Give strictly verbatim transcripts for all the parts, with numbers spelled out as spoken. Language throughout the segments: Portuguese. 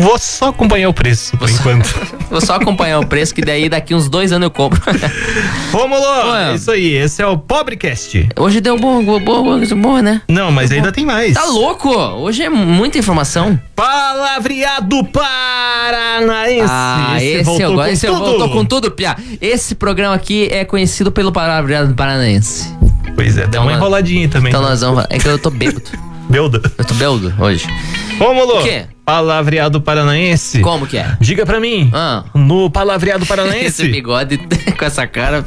Vou só acompanhar o preço, por Vou enquanto. Só, vou só acompanhar o preço, que daí daqui uns dois anos eu compro. Rômulo, Ué. é isso aí, esse é o Pobrecast. Hoje deu bom, boa, boa, boa, né? Não, mas ainda tem mais. Tá louco? Hoje é muita informação. Palavreado Paranaense. Ah, esse, voltou eu com gosto. Esse eu tudo. voltou com tudo, Piá. Esse programa aqui é conhecido pelo Palavreado Paranaense. Pois é, deu Então uma nós- enroladinha também. Então nós vamos. É que eu tô bêbado. Belda. Eu tô bêbado hoje. Rômulo, O quê? Palavreado Paranaense. Como que é? Diga pra mim, Ah. no Palavreado Esse Paranaense, bigode com essa cara.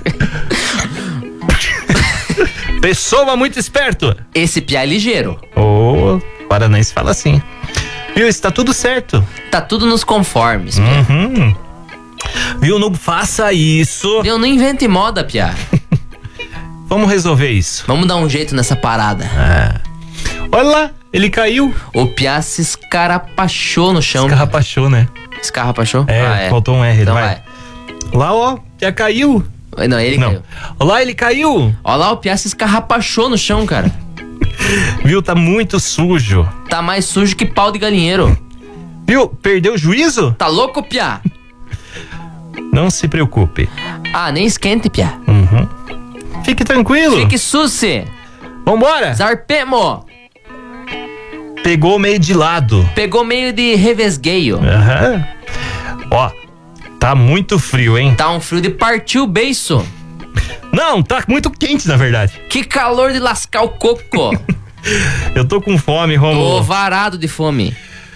pessoa muito esperto. Esse Piá é ligeiro. O Paranaense fala assim. Viu, está tudo certo. Tá tudo nos conformes, Piá. Uhum. Viu, não faça isso. Eu não invente moda, Piá. Vamos resolver isso. Vamos dar um jeito nessa parada. Olha lá, ele caiu. O Piá se escarapachou no chão. Escarrapachou, né? Escarrapachou? É, Ah, é. faltou um R. Então vai. Lá, ó, já caiu. vai. Não, ele Não. caiu. Olha lá, ele caiu. Olha lá, o Piá se escarrapachou no chão, cara. Viu, tá muito sujo. Tá mais sujo que pau de galinheiro. Viu, perdeu o juízo? Tá louco, Piá? Não se preocupe. Ah, nem esquente, Piá. Uhum. Fique tranquilo. Fique susse. Vambora. Zarpemo. Pegou meio de lado. Pegou meio de revesgueio. Aham. Ó, tá muito frio, hein? Tá um frio de partir o beiço. Não, tá muito quente, na verdade. Que calor de lascar o coco. Eu tô com fome, Tô Rômulo. varado de fome.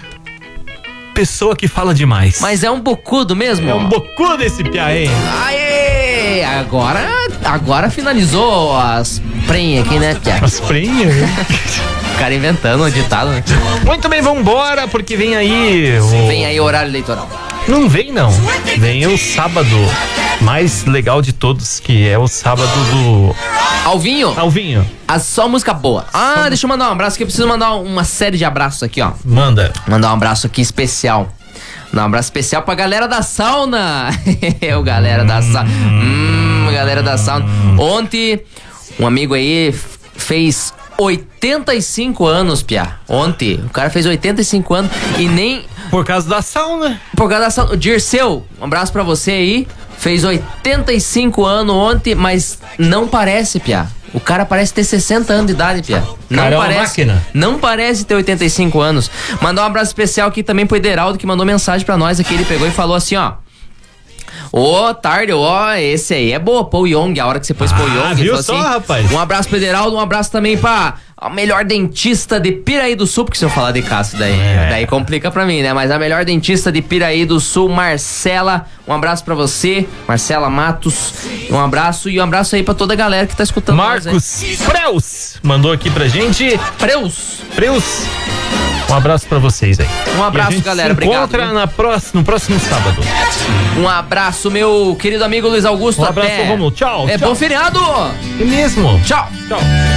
Pessoa que fala demais. Mas é um bocudo mesmo? É um bocudo esse piá, hein? Aê! Agora, agora finalizou as prenhas aqui, né, Piá? As prenhas, hein? O cara inventando um ditado, né? Muito bem, vambora, porque vem aí. O... Vem aí o horário eleitoral. Não vem, não. Vem o sábado mais legal de todos, que é o sábado do Alvinho, Alvinho. a só música boa. Ah, deixa eu mandar um abraço aqui. Eu preciso mandar uma série de abraços aqui, ó. Manda. Mandar um abraço aqui especial. Mandar um abraço especial pra galera da sauna. o galera da sauna. Hum, galera da sauna. Ontem, um amigo aí f- fez oitenta e cinco anos, Piá. Ontem, o cara fez oitenta e cinco anos e nem... Por causa da sauna. Por causa da sauna. O Dirceu, um abraço pra você aí. Fez oitenta e cinco anos ontem, mas não parece, Piá. O cara parece ter sessenta anos de idade, Piá. Não Cara, é uma parece. máquina. Não parece ter oitenta e cinco anos. Mandar um abraço especial aqui também pro Ederaldo, que mandou mensagem pra nós aqui. Ele pegou e falou assim, ó. Ô, tarde, ó, esse aí é boa, Paul Young, a hora que você pôs Ah, Paul Young. ele viu falou só, assim, rapaz? Um abraço pro Ederaldo, um abraço também pra a melhor dentista de Piraí do Sul, porque se eu falar de Cássio daí, É. daí complica pra mim, né? Mas a melhor dentista de Piraí do Sul, Marcela, um abraço pra você, Marcela Matos, um abraço e um abraço aí pra toda a galera que tá escutando nós, Marcos Preus mandou aqui pra gente. né? Preus. Preus. Um abraço pra vocês aí. Um abraço, E a gente galera, se obrigado, encontra viu? na próxima, no próximo sábado. Um abraço, meu querido amigo Luiz Augusto. Um abraço, até. Romulo. Tchau, É tchau. bom feriado. É mesmo. Tchau. Tchau.